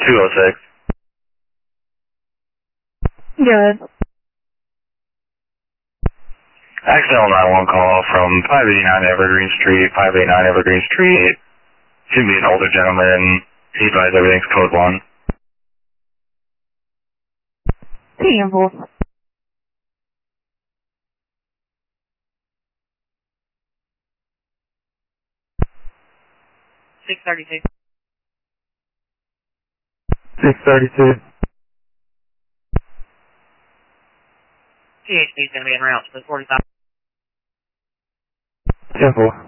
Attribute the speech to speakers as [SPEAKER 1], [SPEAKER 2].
[SPEAKER 1] 206.
[SPEAKER 2] Good.
[SPEAKER 1] Accidental 911 call from 589 Evergreen Street, 589 Evergreen Street. Should be an older gentleman. He advised everything's code 1.
[SPEAKER 2] Painful.
[SPEAKER 3] $632.
[SPEAKER 4] 632.
[SPEAKER 3] THC is going to be en route to the 45.
[SPEAKER 4] 10-4.